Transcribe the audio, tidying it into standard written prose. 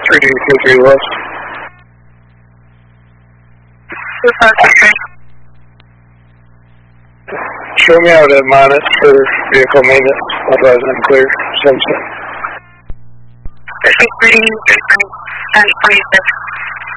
323 West. 253. Show me out at Minot for vehicle maintenance. Otherwise I'm clear. 77. 53, 26.